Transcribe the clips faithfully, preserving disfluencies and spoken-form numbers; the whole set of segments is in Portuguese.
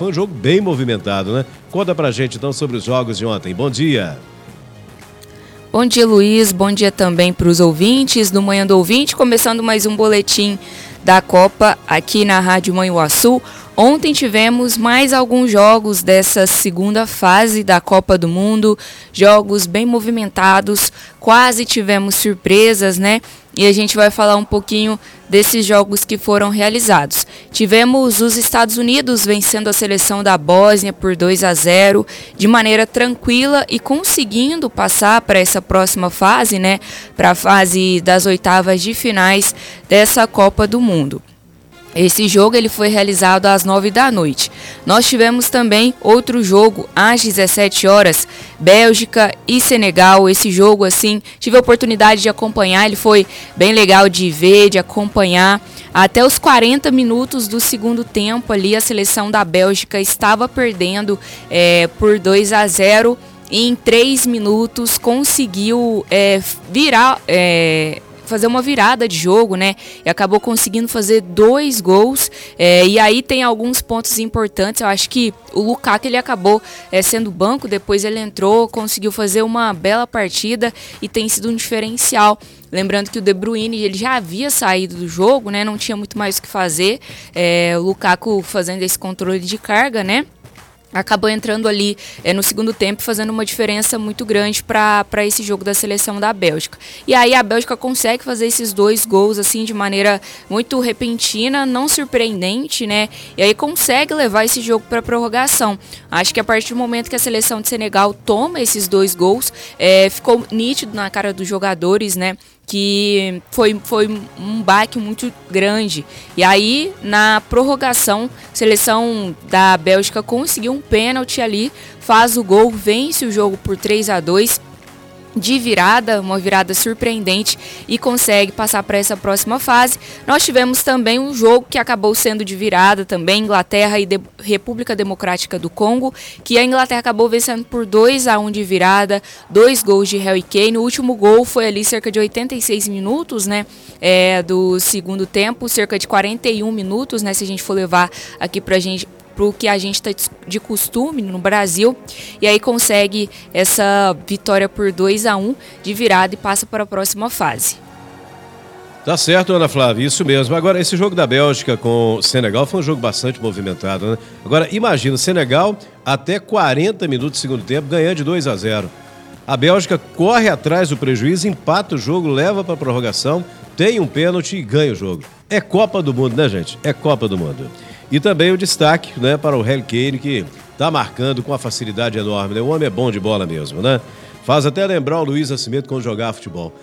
Foi um jogo bem movimentado, né? Conta pra gente então sobre os jogos de ontem. Bom dia. Bom dia, Luiz. Bom dia também para os ouvintes do Manhã do Ouvinte. Começando mais um boletim da Copa aqui na Rádio Manhuaçu. Ontem tivemos mais alguns jogos dessa segunda fase da Copa do Mundo, jogos bem movimentados, quase tivemos surpresas, né? E a gente vai falar um pouquinho desses jogos que foram realizados. Tivemos os Estados Unidos vencendo a seleção da Bósnia por dois a zero, de maneira tranquila e conseguindo passar para essa próxima fase, né? Para a fase das oitavas de finais dessa Copa do Mundo. Esse jogo ele foi realizado às nove da noite. Nós tivemos também outro jogo às dezessete horas, Bélgica e Senegal. Esse jogo, assim, tive a oportunidade de acompanhar, ele foi bem legal de ver, de acompanhar. Até os quarenta minutos do segundo tempo ali, a seleção da Bélgica estava perdendo é, por dois a zero e em três minutos conseguiu é, virar... É, fazer uma virada de jogo, né? E acabou conseguindo fazer dois gols. É, e aí tem alguns pontos importantes. Eu acho que o Lukaku ele acabou é, sendo banco, depois ele entrou, conseguiu fazer uma bela partida e tem sido um diferencial. Lembrando que o De Bruyne ele já havia saído do jogo, né? Não tinha muito mais o que fazer. É, o Lukaku fazendo esse controle de carga, né? Acabou entrando ali é, no segundo tempo, fazendo uma diferença muito grande para esse jogo da seleção da Bélgica. E aí a Bélgica consegue fazer esses dois gols assim de maneira muito repentina, não surpreendente, né? E aí consegue levar esse jogo para prorrogação. Acho que a partir do momento que a seleção de Senegal toma esses dois gols, é, ficou nítido na cara dos jogadores, né? Que foi, foi um baque muito grande. E aí, na prorrogação, a seleção da Bélgica conseguiu um pênalti ali, faz o gol, vence o jogo por três a dois. De virada, uma virada surpreendente e consegue passar para essa próxima fase. Nós tivemos também um jogo que acabou sendo de virada também, Inglaterra e de República Democrática do Congo, que a Inglaterra acabou vencendo por dois a um de virada, dois gols de Harry Kane. O último gol foi ali cerca de oitenta e seis minutos, né, é, do segundo tempo, cerca de quarenta e um minutos, né, se a gente for levar aqui pra gente para o que a gente está de costume no Brasil, e aí consegue essa vitória por dois a um de virada e passa para a próxima fase. Tá certo, Ana Flávia, isso mesmo. Agora, esse jogo da Bélgica com o Senegal foi um jogo bastante movimentado, né? Agora, imagina, o Senegal até quarenta minutos do segundo tempo ganhando de dois a zero. A Bélgica corre atrás do prejuízo, empata o jogo, leva para a prorrogação, tem um pênalti e ganha o jogo. É Copa do Mundo, né, gente? É Copa do Mundo. E também o destaque, né, para o Harry Kane, que tá marcando com uma facilidade enorme, né? O homem é bom de bola mesmo, né? Faz até lembrar o Luiz Nascimento quando jogava futebol.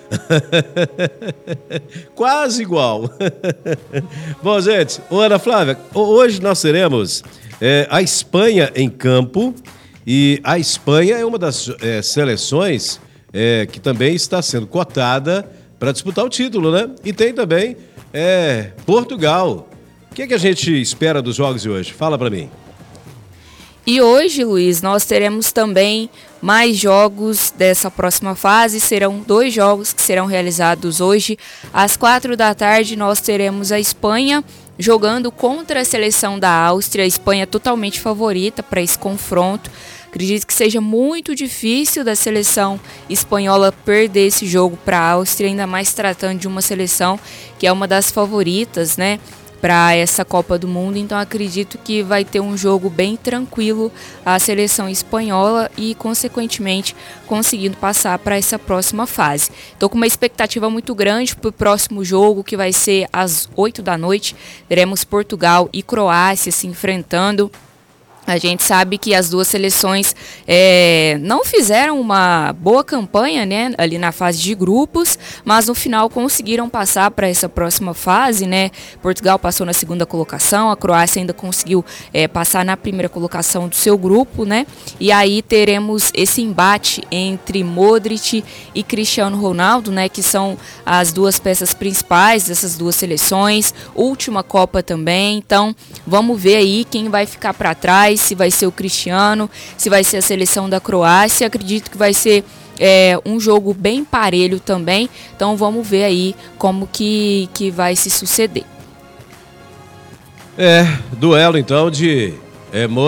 Quase igual. Bom, gente, ô Ana Flávia, hoje nós teremos é, a Espanha em campo, e a Espanha é uma das é, seleções é, que também está sendo cotada para disputar o título, né? E tem também é, Portugal. O que, que a gente espera dos jogos de hoje? Fala para mim. E hoje, Luiz, nós teremos também mais jogos dessa próxima fase. Serão dois jogos que serão realizados hoje. Às quatro da tarde, nós teremos a Espanha jogando contra a seleção da Áustria. A Espanha é totalmente favorita para esse confronto. Acredito que seja muito difícil da seleção espanhola perder esse jogo para a Áustria, ainda mais tratando de uma seleção que é uma das favoritas, né, para essa Copa do Mundo. Então acredito que vai ter um jogo bem tranquilo a seleção espanhola e consequentemente conseguindo passar para essa próxima fase. Estou com uma expectativa muito grande para o próximo jogo, que vai ser às oito da noite. Teremos Portugal e Croácia se enfrentando. A gente sabe que as duas seleções é, não fizeram uma boa campanha, né, ali na fase de grupos, mas no final conseguiram passar para essa próxima fase, né? Portugal passou na segunda colocação, a Croácia ainda conseguiu é, passar na primeira colocação do seu grupo, né? E aí teremos esse embate entre Modric e Cristiano Ronaldo, né, que são as duas peças principais dessas duas seleções, última Copa também. Então vamos ver aí quem vai ficar para trás, se vai ser o Cristiano, se vai ser a seleção da Croácia. Acredito que vai ser é, um jogo bem parelho também, então vamos ver aí como que, que vai se suceder. É, duelo então de é,